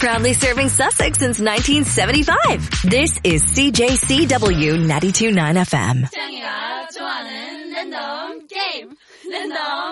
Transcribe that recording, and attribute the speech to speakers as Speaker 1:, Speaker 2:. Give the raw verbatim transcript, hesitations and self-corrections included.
Speaker 1: Proudly serving Sussex since nineteen seventy-five. This is C J C W ninety-two point nine F M.
Speaker 2: 태양이가 좋아하는 랜덤 게임. 랜덤